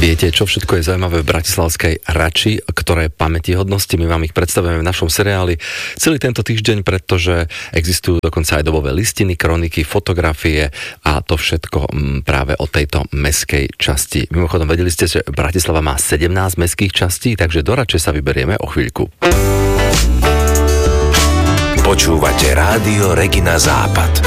Viete, čo všetko je zaujímavé v bratislavskej Rači, ktoré pamätihodnosti, my vám ich predstavujeme v našom seriáli celý tento týždeň, pretože existujú dokonca aj dobové listiny, kroniky, fotografie a to všetko práve o tejto mestskej časti. Mimochodom, vedeli ste, že Bratislava má 17 mestských častí, takže do Rače sa vyberieme o chvíľku. Počúvate Rádio Regina Západ.